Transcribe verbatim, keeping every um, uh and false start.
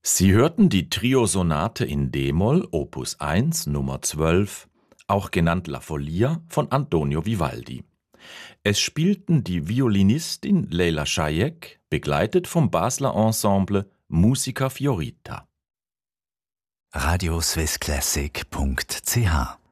Sie hörten die Trio-Sonate in d-Moll, Opus eins, Nummer zwölf, auch genannt La Follia, von Antonio Vivaldi. Es spielten die Violinistin Leila Chayek, begleitet vom Basler Ensemble Musica Fiorita. radioswissclassic punkt c h